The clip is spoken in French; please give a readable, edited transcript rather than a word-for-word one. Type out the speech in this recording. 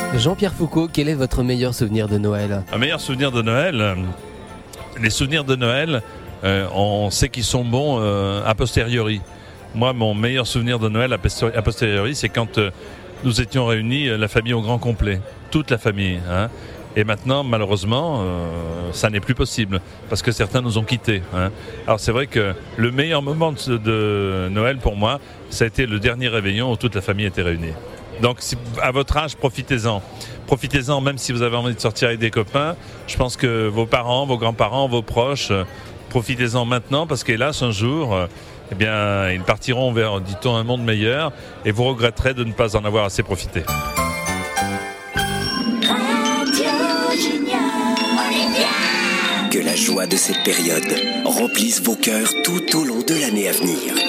Jean-Pierre Foucault, quel est votre meilleur souvenir de Noël ? Un meilleur souvenir de Noël, les souvenirs de Noël, on sait qu'ils sont bons a posteriori. Moi, mon meilleur souvenir de Noël a posteriori, c'est quand nous étions réunis, la famille au grand complet, toute la famille. Hein. Et maintenant, malheureusement, ça n'est plus possible, parce que certains nous ont quittés. Hein. Alors c'est vrai que le meilleur moment de Noël pour moi, ça a été le dernier réveillon où toute la famille était réunie. Donc à votre âge, profitez-en. Profitez-en, même si vous avez envie de sortir avec des copains. Je pense que vos parents, vos grands-parents, vos proches, profitez-en maintenant, parce qu'hélas, un jour, eh bien, ils partiront vers, dit-on, un monde meilleur, et vous regretterez de ne pas en avoir assez profité. Que la joie de cette période remplisse vos cœurs tout au long de l'année à venir.